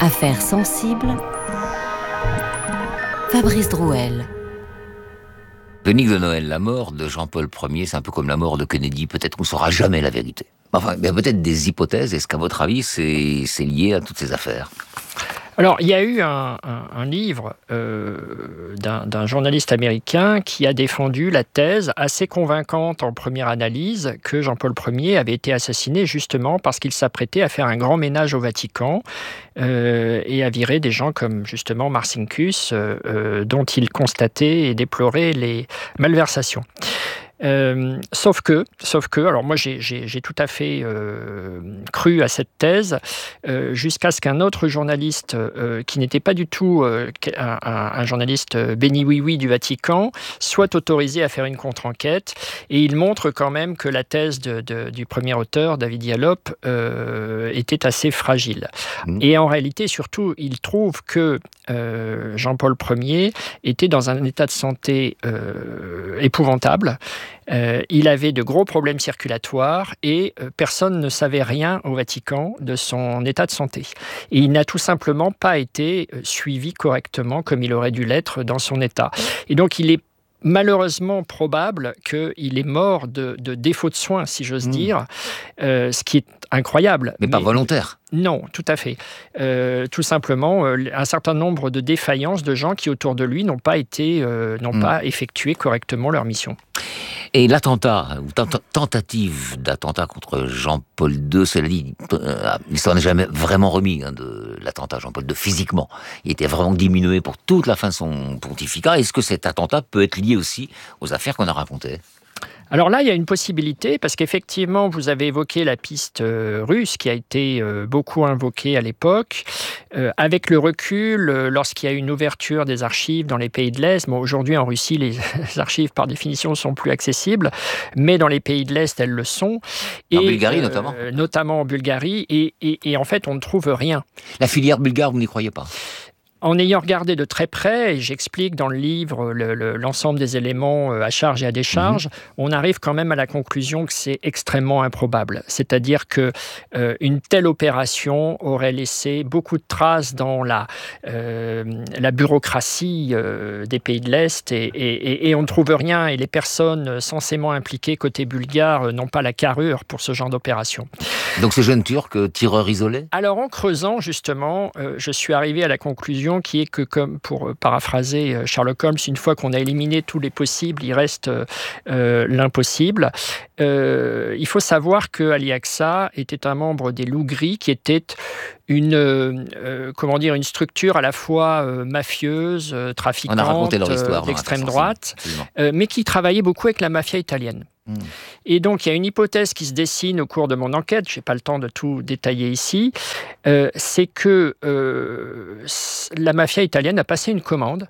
Affaires sensibles, Fabrice Drouel. Chronique de Noël, la mort de Jean-Paul Ier, c'est un peu comme la mort de Kennedy. Peut-être qu'on ne saura jamais la vérité. Enfin, il y a peut-être des hypothèses. Est-ce qu'à votre avis, c'est lié à toutes ces affaires ? Alors, il y a eu un livre d'un journaliste américain qui a défendu la thèse assez convaincante en première analyse que Jean-Paul Ier avait été assassiné justement parce qu'il s'apprêtait à faire un grand ménage au Vatican et à virer des gens comme justement Marcinkus, dont il constatait et déplorait les malversations. Sauf que, alors moi j'ai tout à fait cru à cette thèse jusqu'à ce qu'un autre journaliste qui n'était pas du tout un journaliste béni oui du Vatican soit autorisé à faire une contre-enquête, et il montre quand même que la thèse du premier auteur, David Yallop, était assez fragile. Et en réalité, surtout, il trouve que Jean-Paul Ier était dans un état de santé épouvantable. Il avait de gros problèmes circulatoires et personne ne savait rien au Vatican de son état de santé. Et il n'a tout simplement pas été suivi correctement comme il aurait dû l'être dans son état. Et donc il est malheureusement probable qu'il est mort de défaut de soins, si j'ose dire, ce qui est incroyable. Mais pas volontaire. Non, tout à fait. Tout simplement, un certain nombre de défaillances de gens qui, autour de lui, n'ont pas effectué correctement leur mission. Et l'attentat, ou tentative d'attentat contre Jean-Paul II, cela dit, l'histoire n'est jamais vraiment remis de l'attentat Jean-Paul II physiquement. Il était vraiment diminué pour toute la fin de son pontificat. Est-ce que cet attentat peut être lié aussi aux affaires qu'on a racontées ? Alors là, il y a une possibilité, parce qu'effectivement, vous avez évoqué la piste russe qui a été beaucoup invoquée à l'époque. Avec le recul, lorsqu'il y a eu une ouverture des archives dans les pays de l'Est, bon, aujourd'hui en Russie, les archives par définition ne sont plus accessibles, mais dans les pays de l'Est, elles le sont. En Bulgarie notamment. Notamment en Bulgarie, et en fait, on ne trouve rien. La filière bulgare, vous n'y croyez pas ? En ayant regardé de très près, et j'explique dans le livre l'ensemble des éléments à charge et à décharge, on arrive quand même à la conclusion que c'est extrêmement improbable. C'est-à-dire que une telle opération aurait laissé beaucoup de traces dans la bureaucratie des pays de l'Est, et on ne trouve rien, et les personnes censément impliquées côté bulgare n'ont pas la carrure pour ce genre d'opération. Donc ces jeunes Turcs, tireurs isolés ? Alors en creusant justement, je suis arrivé à la conclusion qui est que, comme pour paraphraser Sherlock Holmes, une fois qu'on a éliminé tous les possibles, il reste l'impossible. Il faut savoir que Ali Aqsa était un membre des Loups Gris, qui était une structure à la fois mafieuse, trafiquante, d'extrême droite, mais qui travaillait beaucoup avec la mafia italienne. Et donc, il y a une hypothèse qui se dessine au cours de mon enquête, je n'ai pas le temps de tout détailler ici, c'est que la mafia italienne a passé une commande,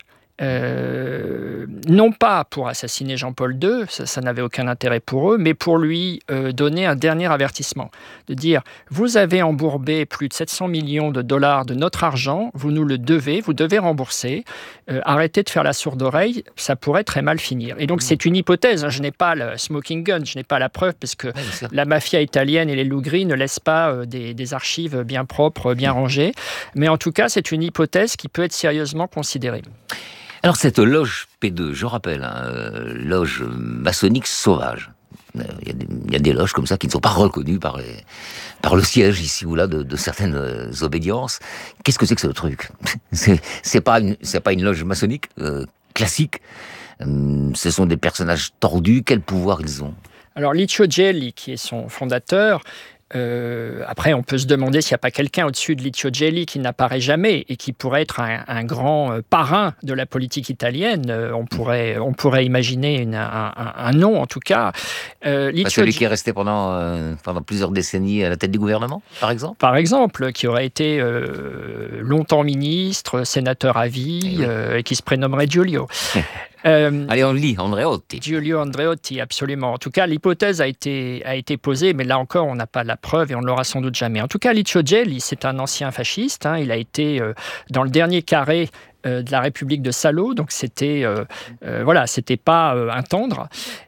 non pas pour assassiner Jean-Paul II, ça n'avait aucun intérêt pour eux, mais pour lui donner un dernier avertissement, de dire « Vous avez embourbé plus de 700 millions de dollars de notre argent, vous nous le devez, vous devez rembourser, arrêtez de faire la sourde oreille, ça pourrait très mal finir. » Et donc c'est une hypothèse, je n'ai pas le smoking gun, je n'ai pas la preuve, parce que la mafia italienne et les loups gris ne laissent pas des archives bien propres, bien rangées, mais en tout cas c'est une hypothèse qui peut être sérieusement considérée. Alors cette loge P2, je rappelle, loge maçonnique sauvage. Il y a des loges comme ça qui ne sont pas reconnues par le siège ici ou là de certaines obédiences. Qu'est-ce que c'est que ce truc ? C'est pas une loge maçonnique classique. Ce sont des personnages tordus. Quel pouvoir ils ont ? Alors Licio Gelli, qui est son fondateur, après, on peut se demander s'il n'y a pas quelqu'un au-dessus de Licio Gelli qui n'apparaît jamais et qui pourrait être un grand parrain de la politique italienne. On pourrait imaginer un nom, en tout cas. Celui qui est resté pendant plusieurs décennies à la tête du gouvernement, par exemple ? Par exemple, qui aurait été longtemps ministre, sénateur à vie, et qui se prénommerait Giulio. Allez, on lit, Andreotti. Giulio Andreotti, absolument. En tout cas, l'hypothèse a été posée, mais là encore, on n'a pas la preuve et on ne l'aura sans doute jamais. En tout cas, Licio Gelli, c'est un ancien fasciste. Il a été dans le dernier carré de la République de Salo, donc c'était pas un tendre.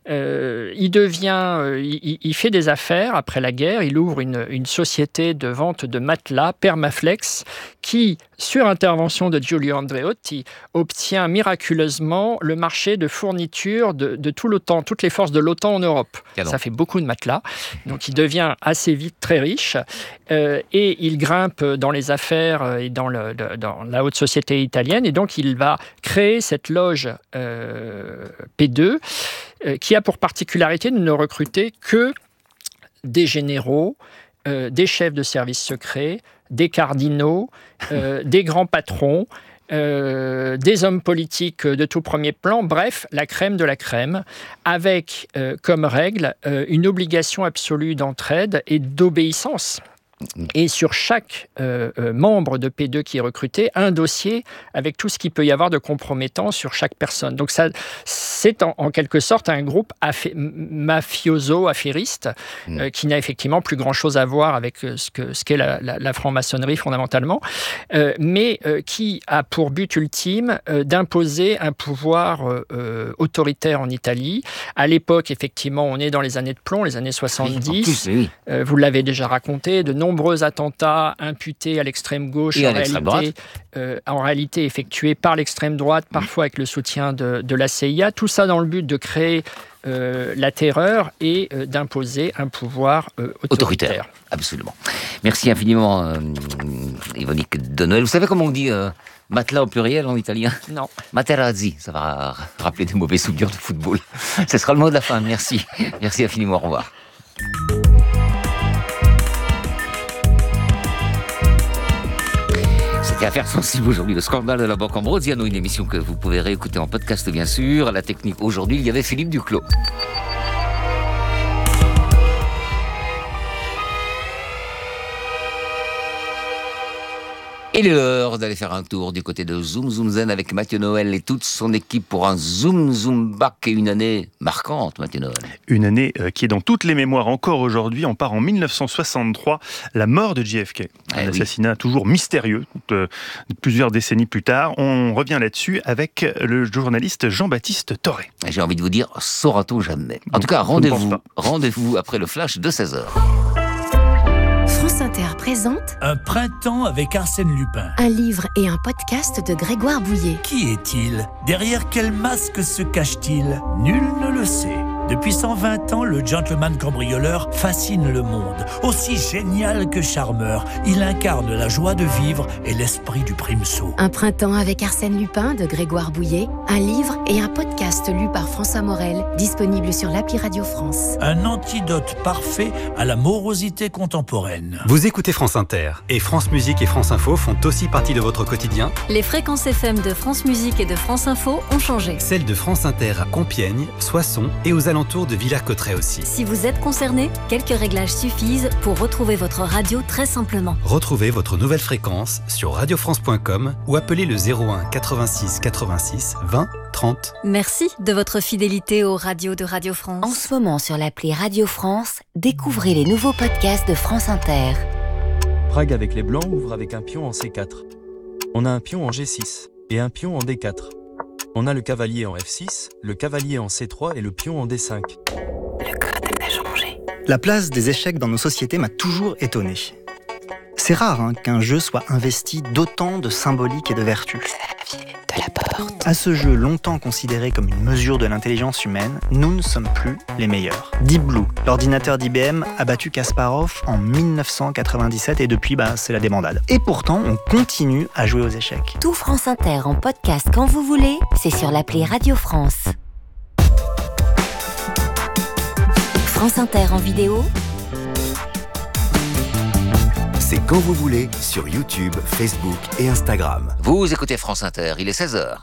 Il fait des affaires après la guerre, il ouvre une société de vente de matelas, Permaflex, qui, sur intervention de Giulio Andreotti, obtient miraculeusement le marché de fourniture de tout l'OTAN, toutes les forces de l'OTAN en Europe. Canon. Ça fait beaucoup de matelas, donc il devient assez vite très riche, et il grimpe dans les affaires et dans la haute société italienne, et donc il va créer cette loge P2, qui a pour particularité de ne recruter que des généraux, des chefs de services secrets, des cardinaux, des grands patrons, des hommes politiques de tout premier plan, bref, la crème de la crème, avec comme règle une obligation absolue d'entraide et d'obéissance. Et sur chaque membre de P2 qui est recruté, un dossier avec tout ce qu'il peut y avoir de compromettant sur chaque personne. Donc ça, c'est en quelque sorte un groupe mafioso-affairiste qui n'a effectivement plus grand-chose à voir avec ce qu'est la franc-maçonnerie fondamentalement, mais qui a pour but ultime d'imposer un pouvoir autoritaire en Italie. À l'époque, effectivement, on est dans les années de plomb, les années 70. Oui. Vous l'avez déjà raconté, de nombreux attentats imputés à l'extrême gauche, en réalité effectués par l'extrême droite, parfois avec le soutien de la CIA. Tout ça dans le but de créer la terreur et d'imposer un pouvoir autoritaire. Absolument. Merci infiniment, Yvonique de Noël. Vous savez comment on dit matelas au pluriel en italien? Non. Materazzi, ça va rappeler des mauvais souvenirs de football. Ce sera le mot de la fin. Merci. Merci infiniment. Au revoir. C'était Affaires sensibles aujourd'hui, le scandale de la Banque Ambrosiano, une émission que vous pouvez réécouter en podcast bien sûr. À la technique aujourd'hui, il y avait Philippe Duclos. Il est l'heure d'aller faire un tour du côté de Zoom Zoom Zen avec Mathieu Noël et toute son équipe pour un Zoom Zoom Back et une année marquante, Mathieu Noël. Une année qui est dans toutes les mémoires encore aujourd'hui. On part en 1963, la mort de JFK. Un assassinat toujours mystérieux, plusieurs décennies plus tard. On revient là-dessus avec le journaliste Jean-Baptiste Toré. J'ai envie de vous dire, saura-t-on jamais. En tout cas, rendez-vous après le flash de 16h. France Inter présente Un printemps avec Arsène Lupin. un livre et un podcast de Grégoire Bouillet. Qui est-il? Derrière quel masque se cache-t-il? Nul ne le sait. Depuis 120 ans, le gentleman cambrioleur fascine le monde. Aussi génial que charmeur, il incarne la joie de vivre et l'esprit du primesaut. Un printemps avec Arsène Lupin de Grégoire Bouillet, un livre et un podcast lu par François Morel, disponible sur l'appli Radio France. Un antidote parfait à la morosité contemporaine. Vous écoutez France Inter, et France Musique et France Info font aussi partie de votre quotidien. Les fréquences FM de France Musique et de France Info ont changé. Celles de France Inter à Compiègne, Soissons et aux alentours de Villers-Cotterêts aussi. Si vous êtes concerné, quelques réglages suffisent pour retrouver votre radio très simplement. Retrouvez votre nouvelle fréquence sur radiofrance.com ou appelez le 01 86 86 20 30. Merci de votre fidélité aux radios de Radio France. En ce moment sur l'appli Radio France, découvrez les nouveaux podcasts de France Inter. Prague avec les Blancs ouvre avec un pion en C4. On a un pion en G6 et un pion en D4. On a le cavalier en F6, le cavalier en C3 et le pion en D5. Le code a changé. La place des échecs dans nos sociétés m'a toujours étonné. C'est rare qu'un jeu soit investi d'autant de symbolique et de vertu. C'est la vie de la porte. À ce jeu longtemps considéré comme une mesure de l'intelligence humaine, nous ne sommes plus les meilleurs. Deep Blue, l'ordinateur d'IBM, a battu Kasparov en 1997 et depuis, c'est la débandade. Et pourtant, on continue à jouer aux échecs. Tout France Inter en podcast quand vous voulez, c'est sur l'appli Radio France. France Inter en vidéo, c'est quand vous voulez sur YouTube, Facebook et Instagram. Vous écoutez France Inter, il est 16h.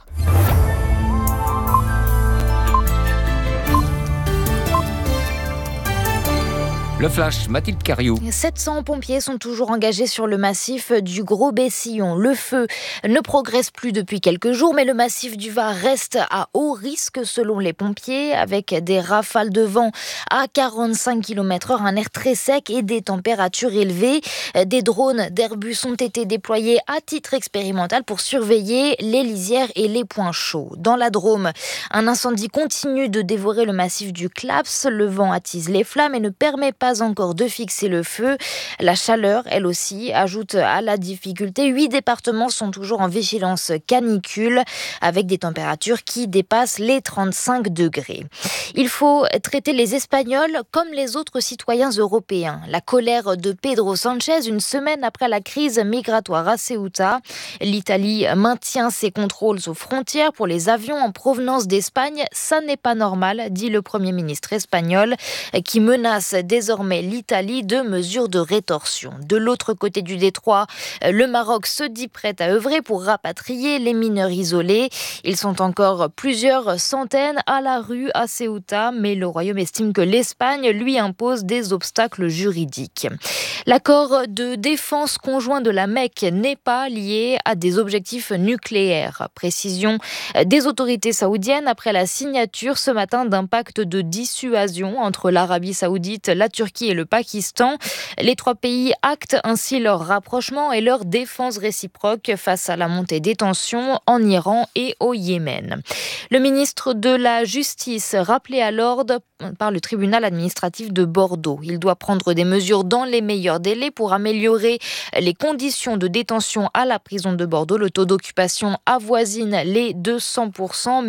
Le flash, Mathilde Cariou. 700 pompiers sont toujours engagés sur le massif du Gros-Bessillon. Le feu ne progresse plus depuis quelques jours, mais le massif du Var reste à haut risque selon les pompiers, avec des rafales de vent à 45 km/h, un air très sec et des températures élevées. Des drones d'Airbus ont été déployés à titre expérimental pour surveiller les lisières et les points chauds. Dans la Drôme, un incendie continue de dévorer le massif du Claps. Le vent attise les flammes et ne permet pas encore de fixer le feu. La chaleur, elle aussi, ajoute à la difficulté. 8 départements sont toujours en vigilance canicule avec des températures qui dépassent les 35 degrés. Il faut traiter les Espagnols comme les autres citoyens européens. La colère de Pedro Sánchez, une semaine après la crise migratoire à Ceuta. L'Italie maintient ses contrôles aux frontières pour les avions en provenance d'Espagne. Ça n'est pas normal, dit le Premier ministre espagnol, qui menace désormais l'Italie de mesures de rétorsion. De l'autre côté du détroit, le Maroc se dit prêt à œuvrer pour rapatrier les mineurs isolés. Ils sont encore plusieurs centaines à la rue à Ceuta, mais le Royaume estime que l'Espagne lui impose des obstacles juridiques. L'accord de défense conjoint de la Mecque n'est pas lié à des objectifs nucléaires. Précision des autorités saoudiennes après la signature ce matin d'un pacte de dissuasion entre l'Arabie saoudite, la Turquie et le Pakistan. Les 3 pays actent ainsi leur rapprochement et leur défense réciproque face à la montée des tensions en Iran et au Yémen. Le ministre de la Justice, rappelé à l'ordre par le tribunal administratif de Bordeaux. Il doit prendre des mesures dans les meilleurs délais pour améliorer les conditions de détention à la prison de Bordeaux. Le taux d'occupation avoisine les 200%,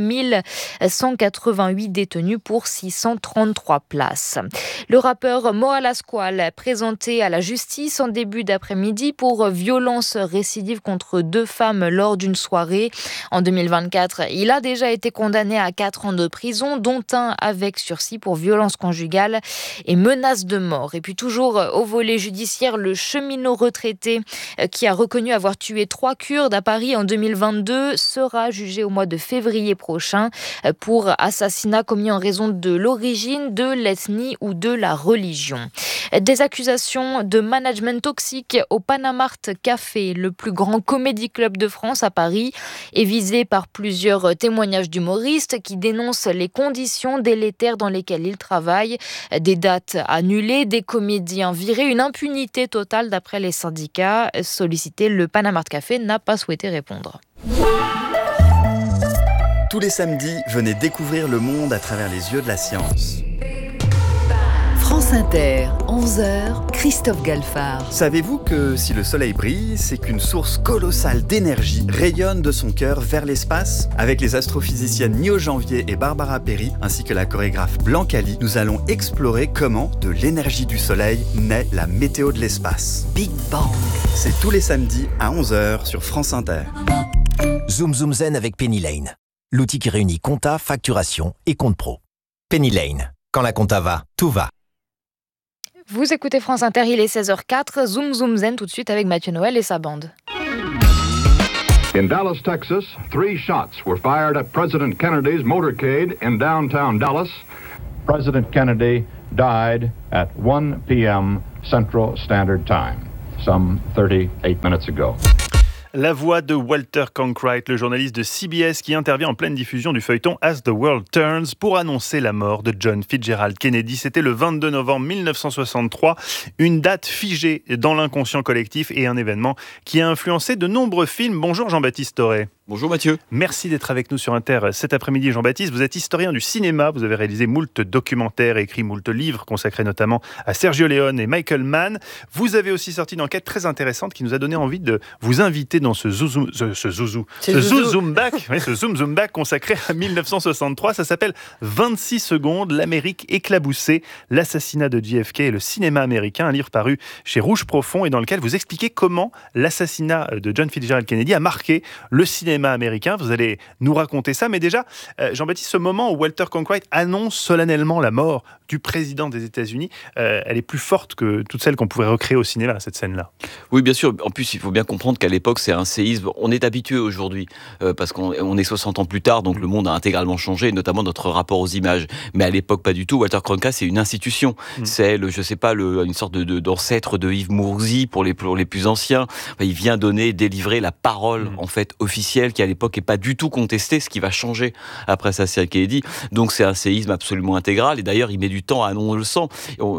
1188 détenus pour 633 places. Le rappeur Moala Squal, présenté à la justice en début d'après-midi pour violence récidive contre 2 femmes lors d'une soirée. En 2024, il a déjà été condamné à 4 ans de prison, dont un avec sursis pour violence conjugale et menace de mort. Et puis toujours au volet judiciaire, le cheminot retraité qui a reconnu avoir tué 3 Kurdes à Paris en 2022 sera jugé au mois de février prochain pour assassinat commis en raison de l'origine, de l'ethnie ou de la religion. Des accusations de management toxique au Panamart Café, le plus grand comédie club de France à Paris, est visé par plusieurs témoignages d'humoristes qui dénoncent les conditions délétères dans lesquelles ils travaillent, des dates annulées, des comédiens virés, une impunité totale d'après les syndicats. Sollicité, le Panamart Café n'a pas souhaité répondre. Tous les samedis, venez découvrir le monde à travers les yeux de la science. France Inter, 11h, Christophe Galfard. Savez-vous que si le soleil brille, c'est qu'une source colossale d'énergie rayonne de son cœur vers l'espace? Avec les astrophysiciennes Nio Janvier et Barbara Perry, ainsi que la chorégraphe Blanc Ali, nous allons explorer comment, de l'énergie du soleil, naît la météo de l'espace. Big Bang. C'est tous les samedis à 11h sur France Inter. Zoom Zoom Zen avec Penny Lane. L'outil qui réunit compta, facturation et compte pro. Penny Lane. Quand la compta va, tout va. Vous écoutez France Inter, il est 16h04. Zoom Zoom Zen tout de suite avec Mathieu Noël et sa bande. In Dallas, Texas, 3 shots were fired at President Kennedy's motorcade in downtown Dallas. President Kennedy died at 1 p.m. Central Standard Time, some 38 minutes ago. La voix de Walter Cronkite, le journaliste de CBS qui intervient en pleine diffusion du feuilleton As the World Turns pour annoncer la mort de John Fitzgerald Kennedy. C'était le 22 novembre 1963, une date figée dans l'inconscient collectif et un événement qui a influencé de nombreux films. Bonjour Jean-Baptiste Toré. Bonjour Mathieu. Merci d'être avec nous sur Inter cet après-midi Jean-Baptiste. Vous êtes historien du cinéma, vous avez réalisé moult documentaires et écrit moult livres consacrés notamment à Sergio Leone et Michael Mann. Vous avez aussi sorti une enquête très intéressante qui nous a donné envie de vous inviter dans ce Zoom Zoom Back consacré à 1963. Ça s'appelle 26 secondes, l'Amérique éclaboussée, l'assassinat de JFK et le cinéma américain, un livre paru chez Rouge Profond et dans lequel vous expliquez comment l'assassinat de John Fitzgerald Kennedy a marqué le cinéma cinéma américain. Vous allez nous raconter ça. Mais déjà, Jean-Baptiste, ce moment où Walter Cronkite annonce solennellement la mort du président des États-Unis, elle est plus forte que toutes celles qu'on pouvait recréer au cinéma, cette scène-là. Oui, bien sûr. En plus, il faut bien comprendre qu'à l'époque, c'est un séisme. On est habitué aujourd'hui, parce qu'on est 60 ans plus tard, donc le monde a intégralement changé, notamment notre rapport aux images. Mais à l'époque, pas du tout. Walter Cronkite, c'est une institution. C'est, une sorte d'ancêtre de Yves Mourouzi pour les plus anciens. Il vient délivrer la parole, en fait, officielle, qui à l'époque n'est pas du tout contestée, ce qui va changer après assassinat Kennedy. Donc c'est un séisme absolument intégral. Et d'ailleurs, il met du temps à annoncer le sang.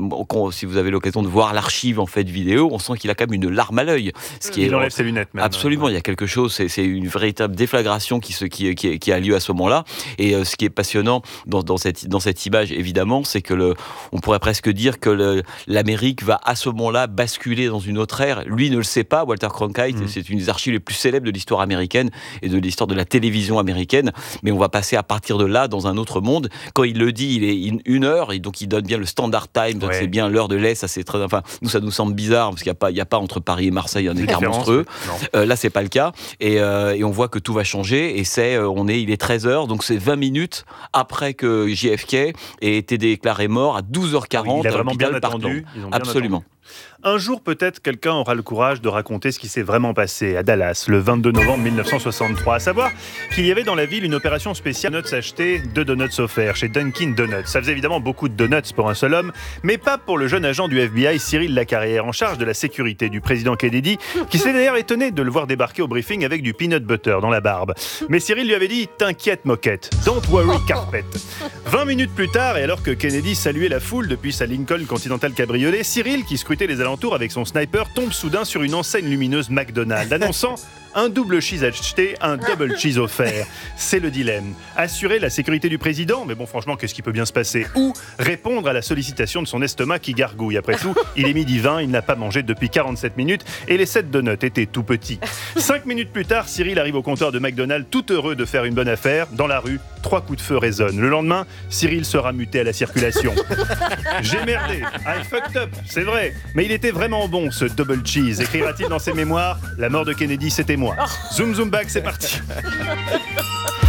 Si vous avez l'occasion de voir l'archive en fait vidéo, on sent qu'il a quand même une larme à l'œil. Il enlève ses lunettes même. Absolument, il y a quelque chose. C'est une véritable déflagration qui a lieu à ce moment-là. Et ce qui est passionnant dans cette image, évidemment, c'est que on pourrait presque dire que l'Amérique va à ce moment-là basculer dans une autre ère. Lui ne le sait pas, Walter Cronkite. C'est une des archives les plus célèbres de l'histoire américaine et de l'histoire de la télévision américaine. Mais on va passer à partir de là dans un autre monde. Quand il le dit, il est 1h, et donc il donne bien le standard time, donc c'est bien l'heure de l'Est. Ça, c'est très, enfin, nous, ça nous semble bizarre, parce qu'il n'y a pas entre Paris et Marseille un écart monstrueux. Là, c'est pas le cas. Et on voit que tout va changer. Et il est 13h, donc c'est 20 minutes après que JFK ait été déclaré mort à 12h40. Il a vraiment bien attendu. Absolument. Un jour, peut-être, quelqu'un aura le courage de raconter ce qui s'est vraiment passé à Dallas, le 22 novembre 1963. À savoir qu'il y avait dans la ville une opération spéciale. Donuts achetés, 2 donuts offerts chez Dunkin' Donuts. Ça faisait évidemment beaucoup de donuts pour un seul homme, mais pas pour le jeune agent du FBI, Cyril Lacarrière, en charge de la sécurité du président Kennedy, qui s'est d'ailleurs étonné de le voir débarquer au briefing avec du peanut butter dans la barbe. Mais Cyril lui avait dit « T'inquiète, moquette, don't worry, carpet ». 20 minutes plus tard, et alors que Kennedy saluait la foule depuis sa Lincoln Continental cabriolet, Cyril, qui scrutait les alentours avec son sniper, tombe soudain sur une enseigne lumineuse McDonald's annonçant un double cheese acheté, un double cheese offert. C'est le dilemme. Assurer la sécurité du président, mais bon, franchement, qu'est-ce qui peut bien se passer? Ou répondre à la sollicitation de son estomac qui gargouille. Après tout, il est 12h20, il n'a pas mangé depuis 47 minutes et les 7 donuts étaient tout petits. 5 minutes plus tard, Cyril arrive au comptoir de McDonald's, tout heureux de faire une bonne affaire. Dans la rue, 3 coups de feu résonnent. Le lendemain, Cyril sera muté à la circulation. J'ai merdé, I fucked up, c'est vrai. Mais il était vraiment bon, ce double cheese. Écrira-t-il dans ses mémoires, la mort de Kennedy, c'était moi. Zoom zoom back, c'est parti.